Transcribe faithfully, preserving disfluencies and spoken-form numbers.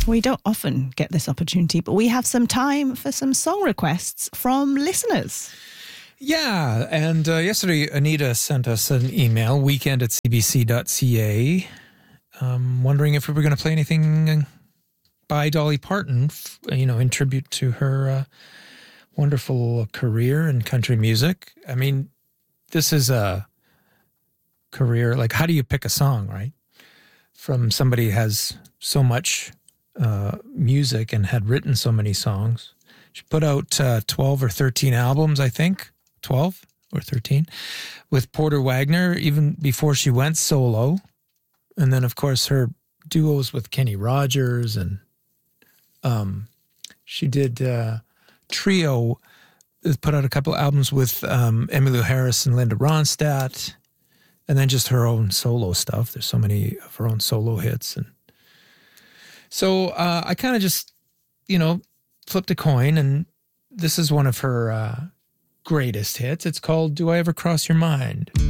We don't often get this opportunity, but we have some time for some song requests from listeners. Yeah, and uh, yesterday Anita sent us an email, weekend at c b c dot c a, um, wondering if we were going to play anything by Dolly Parton, you know, in tribute to her uh, wonderful career in country music. I mean, this is a career, like, how do you pick a song, right? From somebody who has so much uh, music and had written so many songs. She put out uh, twelve or thirteen albums, I think, twelve or thirteen, with Porter Wagoner, even before she went solo. And then, of course, her duos with Kenny Rogers, and um, she did uh, trio, put out a couple albums with um, Emmylou Harris and Linda Ronstadt, and then just her own solo stuff. There's so many of her own solo hits. And so uh, I kind of just, you know, flipped a coin, and this is one of her uh, greatest hits. It's called Do I Ever Cross Your Mind?